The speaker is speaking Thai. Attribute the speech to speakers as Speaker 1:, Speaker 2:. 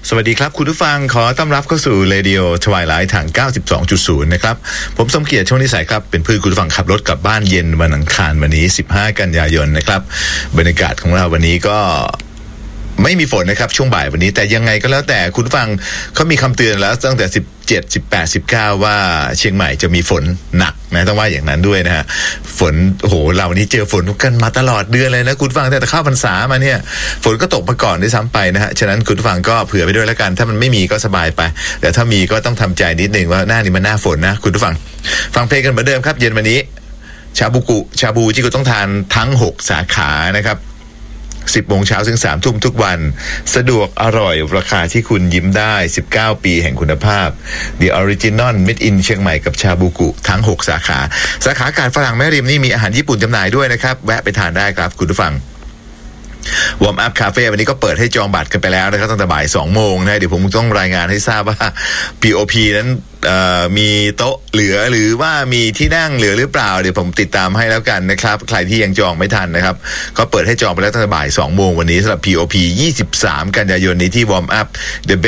Speaker 1: สวัสดีครับคุณผู้ฟังขอต้อนรับเข้าสู่เรดิโอทวายไลท์ทาง 92.0 นะครับผมสมเกียรติช่วงนิสัยครับเป็นเพื่อนคุณผู้ฟังขับรถกลับบ้านเย็นวันอังคารวันนี้15กันยายนนะครับบรรยากาศของเราวันนี้ก็ไม่มีฝนนะครับช่วงบ่ายวันนี้แต่ยังไงก็แล้วแต่คุณผู้ฟังเขามีคำเตือนแล้วตั้งแต่17 18 19ว่าเชียงใหม่จะมีฝนหนักนะต้องว่าอย่างนั้นด้วยนะฮะฝนโอ้โหเรานี้เจอฝนกันมาตลอดเดือนเลยนะคุณผู้ฟังแต่เข้าพรรษามาเนี่ยฝนก็ตกมาก่อนด้วยซ้ำไปนะฮะฉะนั้นคุณผู้ฟังก็เผื่อไปด้วยแล้วกันถ้ามันไม่มีก็สบายไปแต่ถ้ามีก็ต้องทำใจนิดนึงว่าหน้านี้มันหน้าฝนนะคุณผู้ฟังฟังเพลงกันเหมือนเดิมครับเย็นวันนี้ชาบูที่คุณต้องทานทั้ง6สาขานะครับ10 โมงเช้าถึง 3 ทุ่มทุกวันสะดวกอร่อยราคาที่คุณยิ้มได้19 ปีแห่งคุณภาพ The Original Made in เชียงใหม่กับชาบูกุทั้ง6สาขาการฝรั่งแม่ริมนี่มีอาหารญี่ปุ่นจำหน่ายด้วยนะครับแวะไปทานได้ครับคุณผู้ฟังวอร์มอัพคาเฟ่วันนี้ก็เปิดให้จองบัตรกันไปแล้วนะครับตั้งแต่บ่าย 2 โมงนะเดี๋ยวผมต้องรายงานให้ทราบว่า POP นั้นมีโต๊ะเหลือหรือว่ามีที่นั่งเหลือหรือเปล่าเดี๋ยวผมติดตามให้แล้วกันนะครับใครที่ยังจองไม่ทันนะครับก็เปิดให้จองไปแล้วตั้งแต่บ่าย 2 โมงวันนี้สำหรับ POP 23 กันยายนนี้ที่วอร์มอัพ